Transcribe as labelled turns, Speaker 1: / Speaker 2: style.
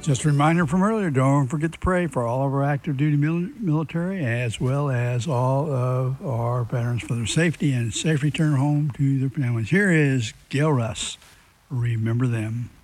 Speaker 1: Just a reminder from earlier, don't forget to pray for all of our active duty military as well as all of our veterans for their safety and safe return home to their families. Here is Gail Russ. Remember them.